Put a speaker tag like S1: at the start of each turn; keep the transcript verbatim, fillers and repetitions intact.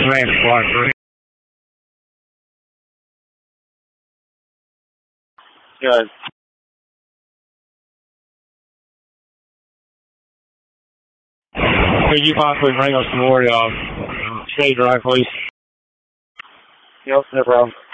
S1: man, squad three. Good. Could you possibly bring us some more uh, shade dry, please? Yep, no problem.